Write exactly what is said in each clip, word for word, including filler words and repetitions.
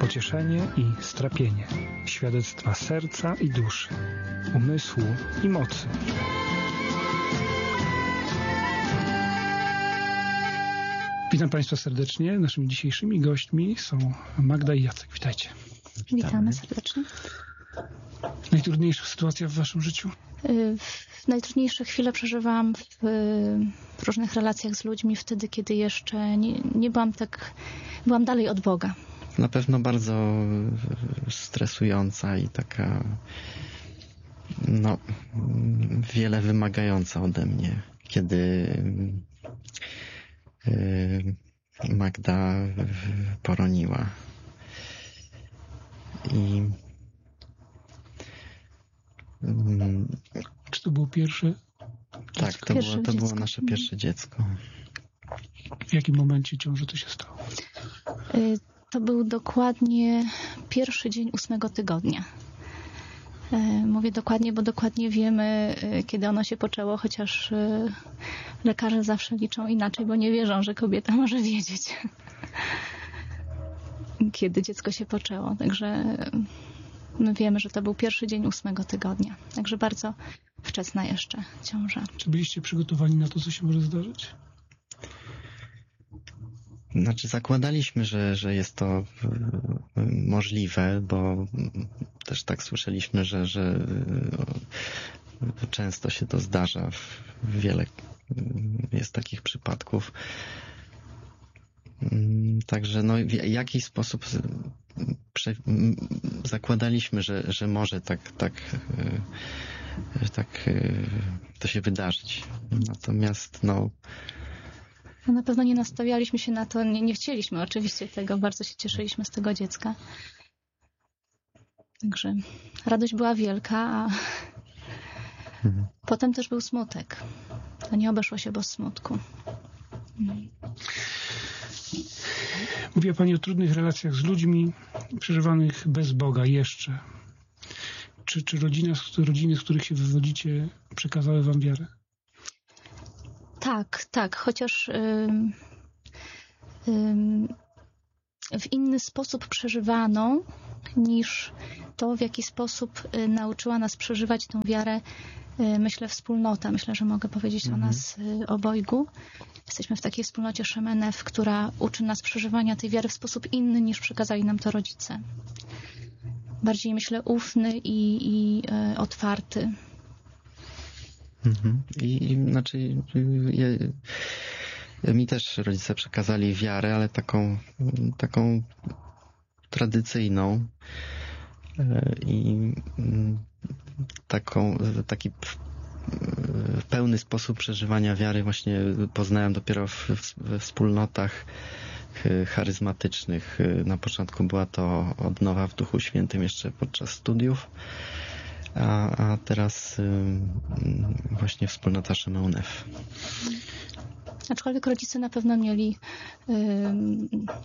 pocieszenie i strapienie, świadectwa serca i duszy, umysłu i mocy. Witam Państwa serdecznie. Naszymi dzisiejszymi gośćmi są Magda i Jacek. Witajcie. Witamy, Witamy serdecznie. Najtrudniejsza sytuacja w Waszym życiu? Najtrudniejsze chwile przeżywałam w, w różnych relacjach z ludźmi wtedy, kiedy jeszcze nie, nie byłam tak, byłam dalej od Boga. Na pewno bardzo stresująca i taka no, wiele wymagająca ode mnie, kiedy Magda poroniła. I czy to było pierwsze? Tak, to pierwsze było, to było dziecko. nasze pierwsze dziecko. W jakim momencie ciąży to się stało? To był dokładnie pierwszy dzień ósmego tygodnia. Mówię dokładnie, bo dokładnie wiemy, kiedy ono się poczęło, chociaż lekarze zawsze liczą inaczej, bo nie wierzą, że kobieta może wiedzieć, kiedy dziecko się poczęło. Także my wiemy, że to był pierwszy dzień ósmego tygodnia. Także bardzo wczesna jeszcze ciąża. Czy byliście przygotowani na to, co się może zdarzyć? Znaczy zakładaliśmy, że, że jest to możliwe, bo też tak słyszeliśmy, że, że często się to zdarza. Wiele jest takich przypadków. Także no, w jakiś sposób prze, zakładaliśmy, że, że może tak, tak, tak to się wydarzyć. Natomiast no No na pewno nie nastawialiśmy się na to, nie, nie chcieliśmy oczywiście tego, bardzo się cieszyliśmy z tego dziecka. Także radość była wielka, a mhm. potem też był smutek. To nie obeszło się bez smutku. Mhm. Mówiła Pani o trudnych relacjach z ludźmi, przeżywanych bez Boga jeszcze. Czy, czy rodzina, rodziny, z których się wywodzicie, przekazały Wam wiarę? Tak, tak, chociaż ym, ym, w inny sposób przeżywaną niż to, w jaki sposób y, nauczyła nas przeżywać tą wiarę, y, myślę, wspólnota. Myślę, że mogę powiedzieć mhm. o nas y, obojgu. Jesteśmy w takiej wspólnocie Szemenew, która uczy nas przeżywania tej wiary w sposób inny, niż przekazali nam to rodzice. Bardziej, myślę, ufny i, i y, otwarty. Mhm. I, i znaczy ja, mi też rodzice przekazali wiarę, ale taką, taką tradycyjną i taką, taki pełny sposób przeżywania wiary właśnie poznałem dopiero w, we wspólnotach charyzmatycznych. Na początku była to odnowa w Duchu Świętym jeszcze podczas studiów. A, a teraz y, właśnie wspólnota Szemenew. Aczkolwiek rodzice na pewno mieli, y,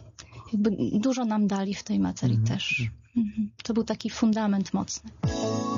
jakby dużo nam dali w tej materii mm-hmm. też. Mm-hmm. To był taki fundament mocny.